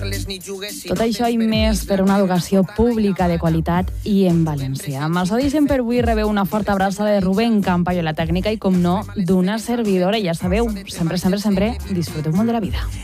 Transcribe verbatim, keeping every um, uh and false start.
Tot això i més per una educació pública de qualitat i en valencià. Amb el so deixem per avui rebeu una forta abraçada de Rubén Campayo, la tècnica, i com no, d'una servidora. Ja sabeu, sempre, sempre, sempre disfruteu molt de la vida.